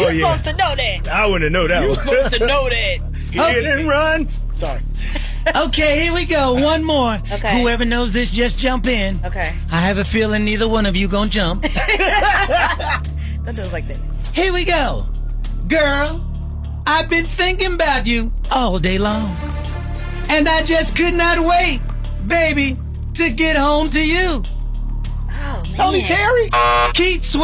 You're supposed to know that. I wouldn't know that. You're supposed to know that. Hit and run. Sorry. Okay, here we go. One more. Okay. Whoever knows this, just jump in. Okay. I have a feeling neither one of you gonna jump. Don't do it like that. Here we go. Girl, I've been thinking about you all day long. And I just could not wait, baby, to get home to you. Oh, man. Tony Terry? Keith Sweat.